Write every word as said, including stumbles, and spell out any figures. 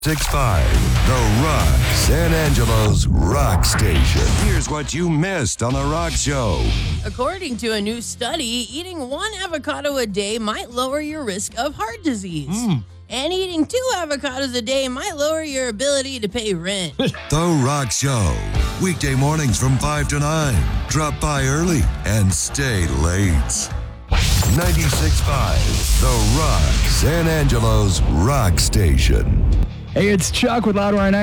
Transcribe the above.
six five, The Rock, San Angelo's rock station. Here's what you missed on The Rock Show. According to a new study, eating one avocado a day might lower your risk of heart disease. Mm. And eating two avocados a day might lower your ability to pay rent. The Rock Show. Weekday mornings from five to nine. Drop by early and stay late. ninety-six point five, The Rock, San Angelo's rock station. Hey, it's Chuck with Loudwire